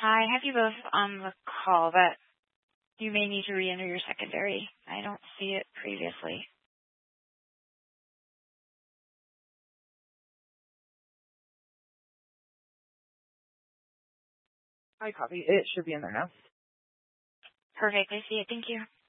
I have you both on the call, but you may need to re-enter your secondary. I don't see it previously. I copy. It should be in there now. Perfect. I see it. Thank you.